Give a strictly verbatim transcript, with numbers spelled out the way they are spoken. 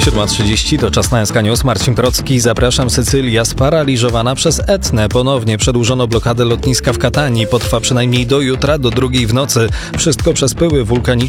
siódma trzydzieści to czas na S K News. Marcin Trocki, zapraszam. Sycylia sparaliżowana przez Etnę. Ponownie przedłużono blokadę lotniska w Katanii. Potrwa przynajmniej do jutra, do drugiej w nocy. Wszystko przez pyły wulkaniczne.